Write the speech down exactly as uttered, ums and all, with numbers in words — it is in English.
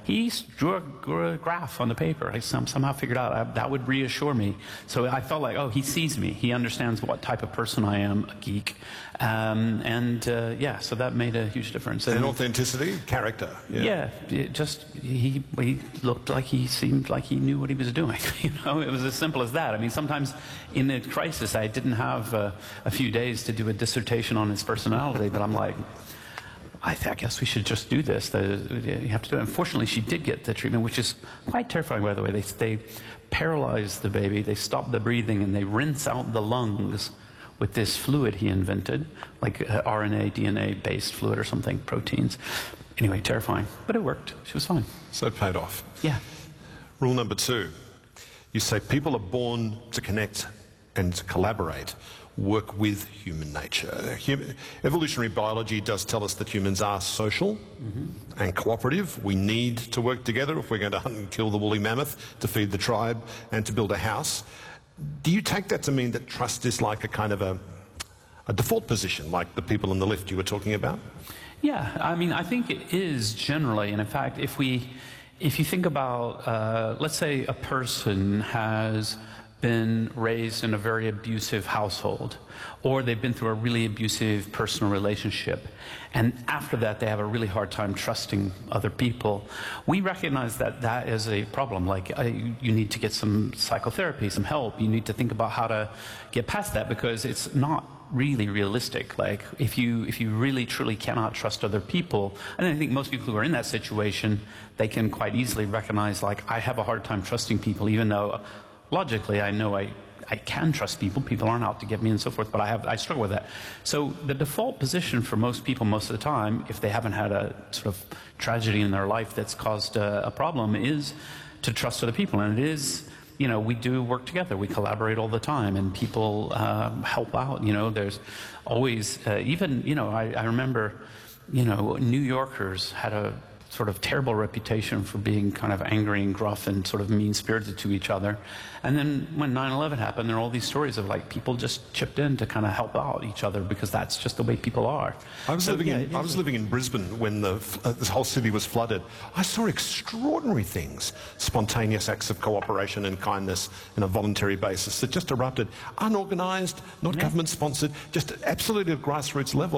he s- drew a, drew a graph on the paper. I some, somehow figured out I, that would reassure me. So I felt like, oh, he sees me. He understands what type of person I am, a geek. Um, and uh, yeah, so that made a huge difference. And authenticity, character. Yeah, yeah it just he he looked like he seemed like he knew what he was doing. You know, it was as simple as that. I mean, sometimes in a crisis, I didn't have uh, a few days to do a dissertation on his personality, but I'm like, I, th- I guess we should just do this. The, you have to do it. Unfortunately, she did get the treatment, which is quite terrifying, by the way. They, they paralyze the baby, they stop the breathing, and they rinse out the lungs with this fluid he invented, like uh, R N A, D N A-based fluid or something, proteins. Anyway, terrifying. But it worked. She was fine. So it paid off. Yeah. Rule number two. You say people are born to connect and to collaborate, work with human nature. Hum- evolutionary biology does tell us that humans are social mm-hmm. and cooperative. We need to work together if we're going to hunt and kill the woolly mammoth, to feed the tribe, and to build a house. Do you take that to mean that trust is like a kind of a, a default position, like the people in the lift you were talking about? Yeah, I mean, I think it is generally, and in fact, if we, if you think about, uh, let's say a person has been raised in a very abusive household, or they've been through a really abusive personal relationship, and after that they have a really hard time trusting other people, we recognize that that is a problem. Like, uh, you, you need to get some psychotherapy, some help. You need to think about how to get past that, because it's not really realistic. Like, if you if you really truly cannot trust other people, and I think most people who are in that situation, they can quite easily recognize, like, I have a hard time trusting people, even though logically I know I I can trust people. People aren't out to get me and so forth, but I have I struggle with that. So the default position for most people most of the time, if they haven't had a sort of tragedy in their life that's caused a, a problem, is to trust other people. And it is, you know, we do work together. We collaborate all the time, and people um, help out. You know, there's always, uh, even, you know, I, I remember, you know, New Yorkers had a sort of terrible reputation for being kind of angry and gruff and sort of mean-spirited to each other. And then when nine eleven happened, there are all these stories of, like, people just chipped in to kind of help out each other, because that's just the way people are. I was, so, living, yeah, in, I was living in Brisbane when the, uh, this whole city was flooded. I saw extraordinary things, spontaneous acts of cooperation and kindness on a voluntary basis that just erupted, unorganised, not yeah. government-sponsored, just absolutely at grassroots level.